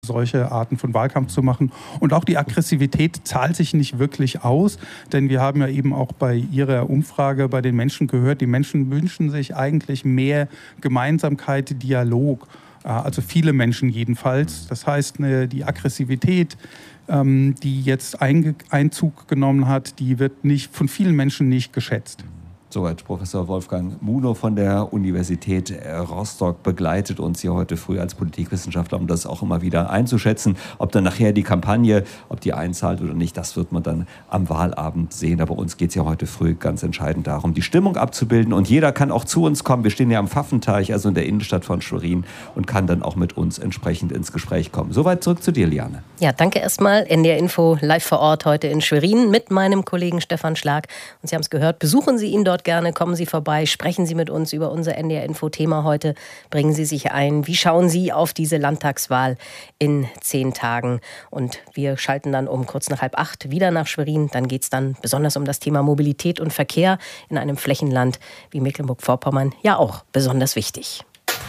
solche Arten von Wahlkampf zu machen. Und auch die Aggressivität zahlt sich nicht wirklich aus, denn wir haben ja eben auch bei Ihrer Umfrage bei den Menschen gehört, die Menschen wünschen sich eigentlich mehr Gemeinsamkeit, Dialog. Also viele Menschen jedenfalls. Das heißt, die Aggressivität, die jetzt Einzug genommen hat, die wird nicht von vielen Menschen nicht geschätzt. Soweit Professor Wolfgang Munow von der Universität Rostock begleitet uns hier heute früh als Politikwissenschaftler, um das auch immer wieder einzuschätzen. Ob dann nachher die Kampagne, ob die einzahlt oder nicht, das wird man dann am Wahlabend sehen. Aber uns geht es ja heute früh ganz entscheidend darum, die Stimmung abzubilden. Und jeder kann auch zu uns kommen. Wir stehen ja am Pfaffenteich, also in der Innenstadt von Schwerin, und kann dann auch mit uns entsprechend ins Gespräch kommen. Soweit zurück zu dir, Liane. Ja, danke erstmal. NDR Info live vor Ort heute in Schwerin mit meinem Kollegen Stefan Schlag. Und Sie haben es gehört, besuchen Sie ihn dort gerne, kommen Sie vorbei, sprechen Sie mit uns über unser NDR-Info-Thema heute, bringen Sie sich ein. Wie schauen Sie auf diese Landtagswahl in 10 Tagen? Und wir schalten dann um kurz nach 7:30 wieder nach Schwerin. Dann geht es dann besonders um das Thema Mobilität und Verkehr in einem Flächenland wie Mecklenburg-Vorpommern, ja auch besonders wichtig.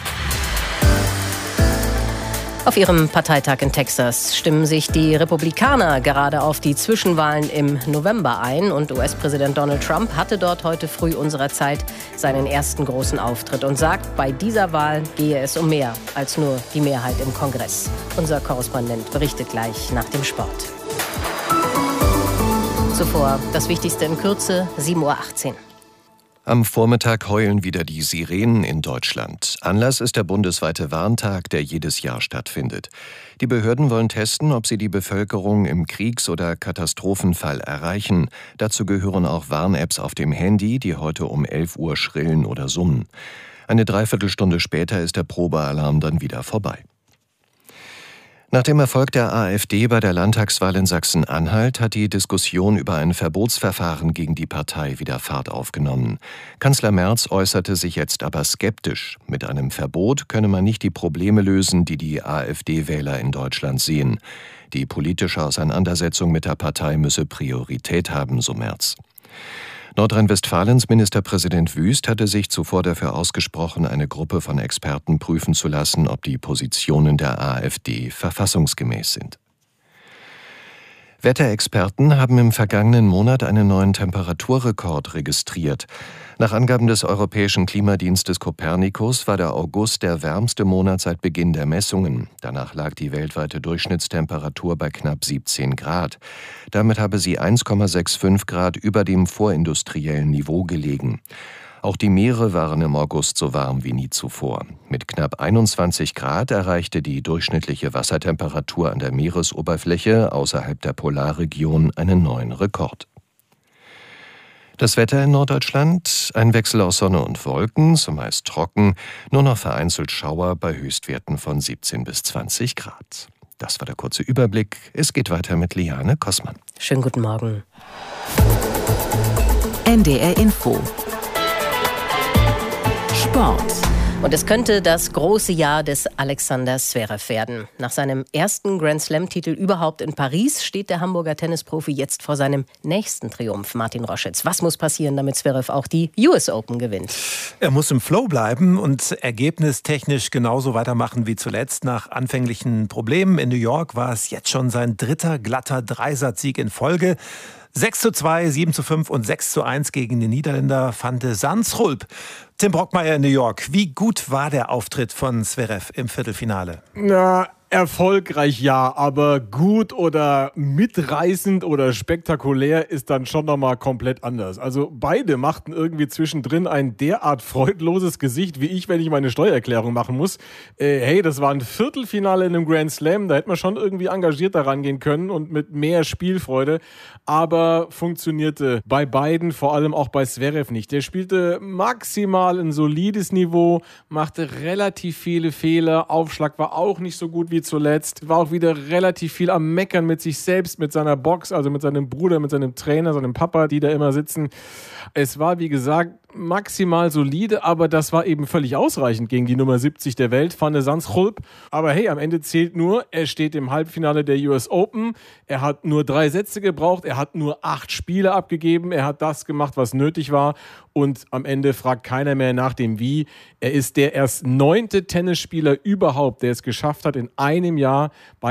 Auf ihrem Parteitag in Texas stimmen sich die Republikaner gerade auf die Zwischenwahlen im November ein. Und US-Präsident Donald Trump hatte dort heute früh unserer Zeit seinen ersten großen Auftritt und sagt, bei dieser Wahl gehe es um mehr als nur die Mehrheit im Kongress. Unser Korrespondent berichtet gleich nach dem Sport. Zuvor das Wichtigste in Kürze, 7:18 Uhr. Am Vormittag heulen wieder die Sirenen in Deutschland. Anlass ist der bundesweite Warntag, der jedes Jahr stattfindet. Die Behörden wollen testen, ob sie die Bevölkerung im Kriegs- oder Katastrophenfall erreichen. Dazu gehören auch Warn-Apps auf dem Handy, die heute um 11 Uhr schrillen oder summen. Eine Dreiviertelstunde später ist der Probealarm dann wieder vorbei. Nach dem Erfolg der AfD bei der Landtagswahl in Sachsen-Anhalt hat die Diskussion über ein Verbotsverfahren gegen die Partei wieder Fahrt aufgenommen. Kanzler Merz äußerte sich jetzt aber skeptisch. Mit einem Verbot könne man nicht die Probleme lösen, die die AfD-Wähler in Deutschland sehen. Die politische Auseinandersetzung mit der Partei müsse Priorität haben, so Merz. Nordrhein-Westfalens Ministerpräsident Wüst hatte sich zuvor dafür ausgesprochen, eine Gruppe von Experten prüfen zu lassen, ob die Positionen der AfD verfassungsgemäß sind. Wetterexperten haben im vergangenen Monat einen neuen Temperaturrekord registriert. Nach Angaben des Europäischen Klimadienstes Copernicus war der August der wärmste Monat seit Beginn der Messungen. Danach lag die weltweite Durchschnittstemperatur bei knapp 17 Grad. Damit habe sie 1,65 Grad über dem vorindustriellen Niveau gelegen. Auch die Meere waren im August so warm wie nie zuvor. Mit knapp 21 Grad erreichte die durchschnittliche Wassertemperatur an der Meeresoberfläche außerhalb der Polarregion einen neuen Rekord. Das Wetter in Norddeutschland: ein Wechsel aus Sonne und Wolken, zumeist trocken, nur noch vereinzelt Schauer bei Höchstwerten von 17 bis 20 Grad. Das war der kurze Überblick. Es geht weiter mit Liane Kossmann. Schönen guten Morgen. NDR Info Sport. Und es könnte das große Jahr des Alexander Zverev werden. Nach seinem ersten Grand-Slam-Titel überhaupt in Paris steht der Hamburger Tennisprofi jetzt vor seinem nächsten Triumph. Martin Roschitz, was muss passieren, damit Zverev auch die US Open gewinnt? Er muss im Flow bleiben und ergebnistechnisch genauso weitermachen wie zuletzt. Nach anfänglichen Problemen in New York war es jetzt schon sein dritter glatter Dreisatzsieg in Folge. 6:2, 7:5 und 6:1 gegen den Niederländer Vante Zandschulp. Tim Brockmeier in New York. Wie gut war der Auftritt von Zverev im Viertelfinale? Na, erfolgreich ja, aber gut oder mitreißend oder spektakulär ist dann schon nochmal komplett anders. Also beide machten irgendwie zwischendrin ein derart freudloses Gesicht wie ich, wenn ich meine Steuererklärung machen muss. Hey, das war ein Viertelfinale in einem Grand Slam, da hätte man schon irgendwie engagierter rangehen können und mit mehr Spielfreude, aber funktionierte bei beiden, vor allem auch bei Zverev nicht. Der spielte maximal ein solides Niveau, machte relativ viele Fehler, Aufschlag war auch nicht so gut wie zuletzt, war auch wieder relativ viel am Meckern mit sich selbst, mit seiner Box, also mit seinem Bruder, mit seinem Trainer, seinem Papa, die da immer sitzen. Es war, wie gesagt, maximal solide, aber das war eben völlig ausreichend gegen die Nummer 70 der Welt, Van de Zandschulp. Aber hey, am Ende zählt nur, er steht im Halbfinale der US Open, er hat nur 3 Sätze gebraucht, er hat nur 8 Spiele abgegeben, er hat das gemacht, was nötig war und am Ende fragt keiner mehr nach dem Wie. Er ist der erst 9. Tennisspieler überhaupt, der es geschafft hat, in einem Jahr bei